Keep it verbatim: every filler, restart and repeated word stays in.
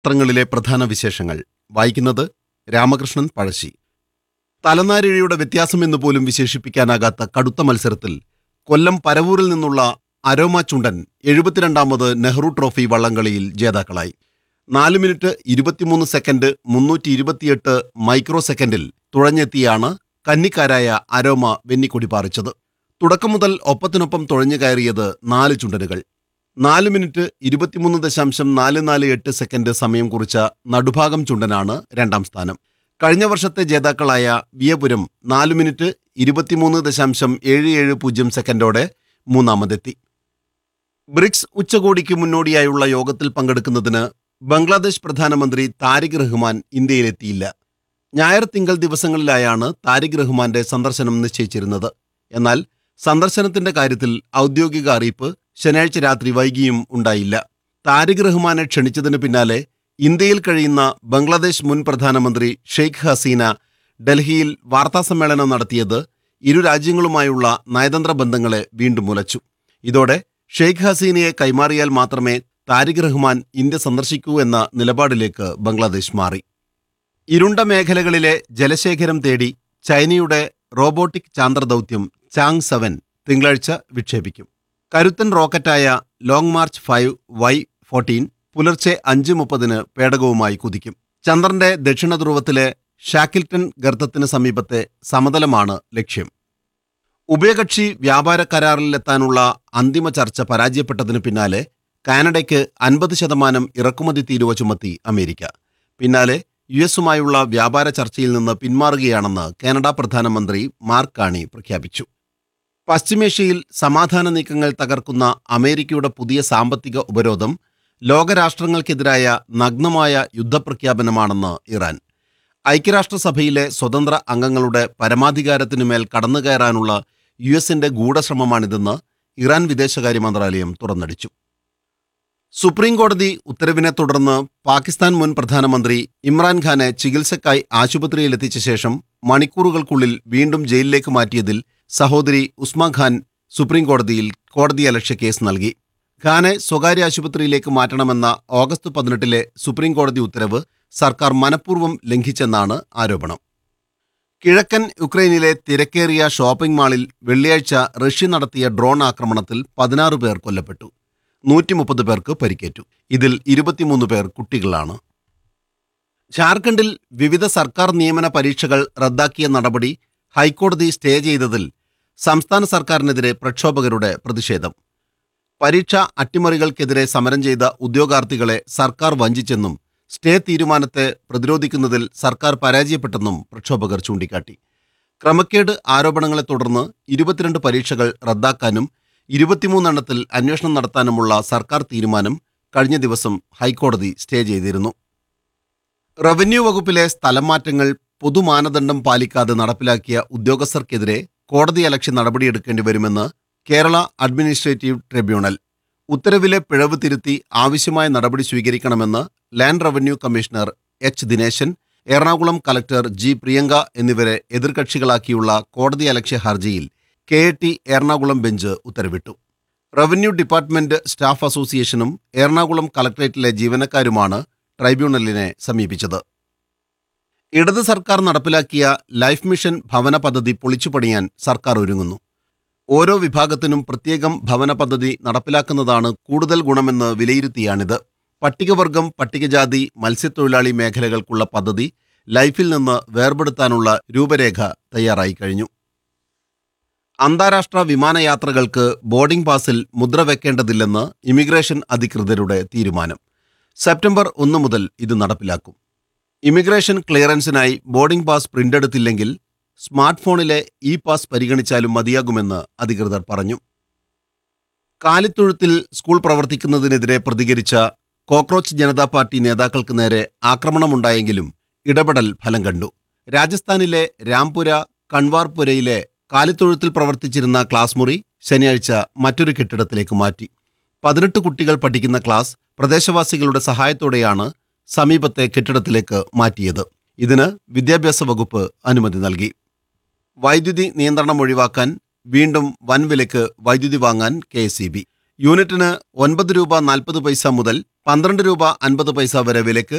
പത്രങ്ങളിലെ പ്രധാന വിശേഷങ്ങൾ വായിക്കുന്നത് രാമകൃഷ്ണൻ പഴശ്ശി. തലനാരിഴയുടെ വ്യത്യാസമെന്ന് പോലും വിശേഷിപ്പിക്കാനാകാത്ത കടുത്ത മത്സരത്തിൽ കൊല്ലം പരവൂരിൽ നിന്നുള്ള അരോമ ചുണ്ടൻ എഴുപത്തിരണ്ടാമത് നെഹ്റു ട്രോഫി വള്ളംകളിയിൽ ജേതാക്കളായി. നാല് മിനിറ്റ് ഇരുപത്തിമൂന്ന് സെക്കൻഡ് മുന്നൂറ്റി ഇരുപത്തിയെട്ട് മൈക്രോ സെക്കൻഡിൽ തുഴഞ്ഞെത്തിയാണ് കന്നിക്കാരായ അരോമ വെന്നിക്കൊടി പാറിച്ചത്. തുടക്കം മുതൽ ഒപ്പത്തിനൊപ്പം തുഴഞ്ഞു കയറിയത് നാല് ചുണ്ടനുകൾ. നാല് മിനിറ്റ് ഇരുപത്തിമൂന്ന് ദശാംശം നാല് നാല് എട്ട് സെക്കൻഡ് സമയം കുറിച്ച നടുഭാഗം ചുണ്ടനാണ് രണ്ടാം സ്ഥാനം. കഴിഞ്ഞ വർഷത്തെ ജേതാക്കളായ വിയപുരം നാല് മിനിറ്റ് ഇരുപത്തിമൂന്ന് ദശാംശം ഏഴ് ഏഴ് പൂജ്യം സെക്കൻഡോടെ മൂന്നാമതെത്തി. ബ്രിക്സ് ഉച്ചകോടിക്ക് മുന്നോടിയായുള്ള യോഗത്തിൽ പങ്കെടുക്കുന്നതിന് ബംഗ്ലാദേശ് പ്രധാനമന്ത്രി താരിഖ് റഹ്മാൻ ഇന്ത്യയിലെത്തിയില്ല. ഞായർ തിങ്കൾ ദിവസങ്ങളിലായാണ് താരിഖ് റഹ്മാന്റെ സന്ദർശനം നിശ്ചയിച്ചിരുന്നത്. എന്നാൽ സന്ദർശനത്തിന്റെ കാര്യത്തിൽ ഔദ്യോഗിക അറിയിപ്പ് ശനിയാഴ്ച രാത്രി വൈകിയും ഉണ്ടായില്ല. താരിഖ് റഹ്മാനെ ക്ഷണിച്ചതിന് പിന്നാലെ ഇന്ത്യയിൽ കഴിയുന്ന ബംഗ്ലാദേശ് മുൻ പ്രധാനമന്ത്രി ഷെയ്ഖ് ഹസീന ഡൽഹിയിൽ വാർത്താസമ്മേളനം നടത്തിയത് ഇരു രാജ്യങ്ങളുമായുള്ള നയതന്ത്ര ബന്ധങ്ങളെ വീണ്ടും ഉലച്ചു. ഇതോടെ ഷെയ്ഖ് ഹസീനയെ കൈമാറിയാൽ മാത്രമേ താരിഖ് റഹ്മാൻ ഇന്ത്യ സന്ദർശിക്കൂ എന്ന നിലപാടിലേക്ക് ബംഗ്ലാദേശ് മാറി. ഇരുണ്ട മേഖലകളിലെ ജലശേഖരം തേടി ചൈനയുടെ റോബോട്ടിക് ചാന്ദ്രദൗത്യം ചാങ് സെവൻ തിങ്കളാഴ്ച വിക്ഷേപിക്കും. കരുത്തൻ റോക്കറ്റായ long March five Y fourteen പുലർച്ചെ അഞ്ച് മുപ്പതിന് പേടകവുമായി കുതിക്കും. ചന്ദ്രന്റെ ദക്ഷിണ ധ്രുവത്തിലെ ഷാക്കിൽട്ടൺ ഗർത്തത്തിന് സമീപത്തെ സമതലമാണ് ലക്ഷ്യം. ഉഭയകക്ഷി വ്യാപാര കരാറിലെത്താനുള്ള അന്തിമ ചർച്ച പരാജയപ്പെട്ടതിന് പിന്നാലെ കാനഡയ്ക്ക് അൻപത് ശതമാനം ഇറക്കുമതി തീരുവ ചുമത്തി അമേരിക്ക. പിന്നാലെ യു എസുമായുള്ള വ്യാപാര ചർച്ചയിൽ നിന്ന് പിന്മാറുകയാണെന്ന് കാനഡ പ്രധാനമന്ത്രി മാർക്ക് കാർണി പ്രഖ്യാപിച്ചു. പശ്ചിമേഷ്യയിൽ സമാധാന നീക്കങ്ങൾ തകർക്കുന്ന അമേരിക്കയുടെ പുതിയ സാമ്പത്തിക ഉപരോധം ലോകരാഷ്ട്രങ്ങൾക്കെതിരായ നഗ്നമായ യുദ്ധപ്രഖ്യാപനമാണെന്ന് ഇറാൻ. ഐക്യരാഷ്ട്രസഭയിലെ സ്വതന്ത്ര അംഗങ്ങളുടെ പരമാധികാരത്തിനുമേൽ കടന്നുകയറാനുള്ള യു എസിന്റെ ഗൂഢശ്രമമാണിതെന്ന് ഇറാൻ വിദേശകാര്യ മന്ത്രാലയം തുറന്നടിച്ചു. സുപ്രീം കോടതി ഉത്തരവിനെ തുടർന്ന് പാകിസ്ഥാൻ മുൻ പ്രധാനമന്ത്രി ഇമ്രാൻഖാനെ ചികിത്സയ്ക്കായി ആശുപത്രിയിലെത്തിച്ച ശേഷം മണിക്കൂറുകൾക്കുള്ളിൽ വീണ്ടും ജയിലിലേക്ക് മാറ്റിയതിൽ സഹോദരി ഉസ്മാ ഖാൻ സുപ്രീം കോടതിയിൽ കോടതിയലക്ഷ്യ കേസ് നൽകി. ഖാനെ സ്വകാര്യ ആശുപത്രിയിലേക്ക് മാറ്റണമെന്ന ഓഗസ്റ്റ് പതിനെട്ടിലെ സുപ്രീം കോടതി ഉത്തരവ് സർക്കാർ മനഃപൂർവ്വം ലംഘിച്ചെന്നാണ് ആരോപണം. കിഴക്കൻ യുക്രൈനിലെ തിരക്കേറിയ ഷോപ്പിംഗ് മാളിൽ വെള്ളിയാഴ്ച റഷ്യ നടത്തിയ ഡ്രോൺ ആക്രമണത്തിൽ പതിനാറ് പേർ കൊല്ലപ്പെട്ടു. നൂറ്റി മുപ്പത് പേർക്ക് പരിക്കേറ്റു. ഇതിൽ ഇരുപത്തിമൂന്ന് പേർ കുട്ടികളാണ്. ജാർഖണ്ഡിൽ വിവിധ സർക്കാർ നിയമന പരീക്ഷകൾ റദ്ദാക്കിയ നടപടി ഹൈക്കോടതി സ്റ്റേ ചെയ്തതിൽ സംസ്ഥാന സർക്കാരിനെതിരെ പ്രക്ഷോഭകരുടെ പ്രതിഷേധം. പരീക്ഷാ അട്ടിമറികൾക്കെതിരെ സമരം ചെയ്ത ഉദ്യോഗാർത്ഥികളെ സർക്കാർ വഞ്ചിച്ചെന്നും സ്റ്റേ തീരുമാനത്തെ പ്രതിരോധിക്കുന്നതിൽ സർക്കാർ പരാജയപ്പെട്ടെന്നും പ്രക്ഷോഭകർ ചൂണ്ടിക്കാട്ടി. ക്രമക്കേട് ആരോപണങ്ങളെ തുടർന്ന് ഇരുപത്തിരണ്ട് പരീക്ഷകൾ റദ്ദാക്കാനും ഇരുപത്തിമൂന്നെണ്ണത്തിൽ അന്വേഷണം നടത്താനുമുള്ള സർക്കാർ തീരുമാനം കഴിഞ്ഞ ദിവസം ഹൈക്കോടതി സ്റ്റേ ചെയ്തിരുന്നു. റവന്യൂ വകുപ്പിലെ സ്ഥലം മാറ്റങ്ങൾ പൊതുമാനദണ്ഡം പാലിക്കാതെ നടപ്പിലാക്കിയ ഉദ്യോഗസ്ഥർക്കെതിരെ കോടതിയലക്ഷ്യ നടപടിയെടുക്കേണ്ടി വരുമെന്ന് കേരള അഡ്മിനിസ്ട്രേറ്റീവ് ട്രിബ്യൂണൽ. ഉത്തരവിലെ പിഴവ് തിരുത്തി ആവശ്യമായ നടപടി സ്വീകരിക്കണമെന്ന് land revenue commissioner H Dineshan, Ernakulam collector G Priyanka എന്നിവരെ എതിർകക്ഷികളാക്കിയുള്ള കോടതിയലക്ഷ്യ ഹർജിയിൽ K A T Ernakulam bench ഉത്തരവിട്ടു. റവന്യൂ ഡിപ്പാർട്ട്മെന്റ് സ്റ്റാഫ് അസോസിയേഷനും എറണാകുളം കലക്ടറേറ്റിലെ ജീവനക്കാരുമാണ് ട്രൈബ്യൂണലിനെ സമീപിച്ചത്. ഇടത് സർക്കാർ നടപ്പിലാക്കിയ ലൈഫ് മിഷൻ ഭവന പദ്ധതി പൊളിച്ചുപണിയാൻ സർക്കാർ ഒരുങ്ങുന്നു. ഓരോ വിഭാഗത്തിനും പ്രത്യേകം ഭവന പദ്ധതി നടപ്പിലാക്കുന്നതാണ് കൂടുതൽ ഗുണമെന്ന് വിലയിരുത്തിയാണിത്. പട്ടികവർഗം, പട്ടികജാതി, മത്സ്യത്തൊഴിലാളി മേഖലകൾക്കുള്ള പദ്ധതി ലൈഫിൽ നിന്ന് വേർപെടുത്താനുള്ള രൂപരേഖ തയ്യാറായി കഴിഞ്ഞു. അന്താരാഷ്ട്ര വിമാനയാത്രകൾക്ക് ബോർഡിംഗ് പാസിൽ മുദ്ര വെക്കേണ്ടതില്ലെന്ന് ഇമിഗ്രേഷൻ അധികൃതരുടെ തീരുമാനം. സെപ്റ്റംബർ ഒന്ന് മുതൽ ഇത് നടപ്പിലാക്കും. ഇമിഗ്രേഷൻ ക്ലിയറൻസിനായി ബോർഡിംഗ് പാസ് പ്രിന്റെടുത്തില്ലെങ്കിൽ സ്മാർട്ട് ഫോണിലെ ഇ പാസ് പരിഗണിച്ചാലും മതിയാകുമെന്ന് അധികൃതർ പറഞ്ഞു. കാലിത്തൊഴുത്തിൽ സ്കൂൾ പ്രവർത്തിക്കുന്നതിനെതിരെ പ്രതികരിച്ച കോക്രോച്ച് ജനതാ പാർട്ടി നേതാക്കൾക്ക് നേരെ ആക്രമണമുണ്ടായെങ്കിലും ഇടപെടൽ ഫലം കണ്ടു. രാജസ്ഥാനിലെ രാംപുര കൺവാർപുരയിലെ കാലിത്തൊഴുത്തിൽ പ്രവർത്തിച്ചിരുന്ന ക്ലാസ് മുറി ശനിയാഴ്ച മറ്റൊരു കെട്ടിടത്തിലേക്ക് മാറ്റി. പതിനെട്ട് കുട്ടികൾ പഠിക്കുന്ന ക്ലാസ് പ്രദേശവാസികളുടെ സഹായത്തോടെയാണ് സമീപത്തെ കെട്ടിടത്തിലേക്ക് മാറ്റിയത്. ഇതിന് വിദ്യാഭ്യാസ വകുപ്പ് അനുമതി നൽകി. വൈദ്യുതി നിയന്ത്രണം ഒഴിവാക്കാൻ വീണ്ടും വൻവിലയ്ക്ക് വൈദ്യുതി വാങ്ങാൻ കെ എസ് ഇ ബി. യൂണിറ്റിന് ഒൻപത് രൂപ നാൽപ്പത് പൈസ മുതൽ പന്ത്രണ്ട് രൂപ അൻപത് പൈസ വരെ വിലയ്ക്ക്